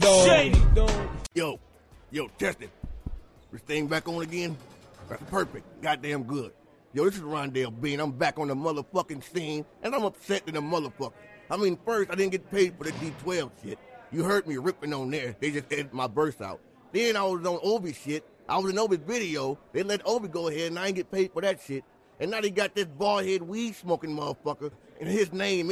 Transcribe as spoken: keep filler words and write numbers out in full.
dog. Shady dog. Yo, yo, test it. This thing back on again? That's perfect. Goddamn good. Yo, this is Rondell Bean. I'm back on the motherfucking scene, and I'm upset to the motherfucker. I mean, first, I didn't get paid for the D twelve shit. You heard me ripping on there. They just edited my verse out. Then I was on Obi shit. I was in Obi's video. They let Obi go ahead, and I ain't get paid for that shit. And now they got this bald-head weed-smoking motherfucker, and his name